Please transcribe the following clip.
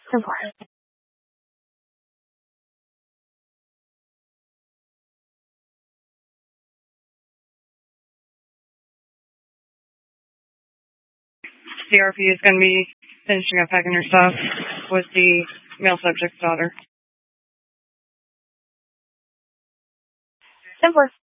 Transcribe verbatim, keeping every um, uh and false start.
ten four. C R P is going to be finishing up packing her stuff with the male subject's daughter. ten four.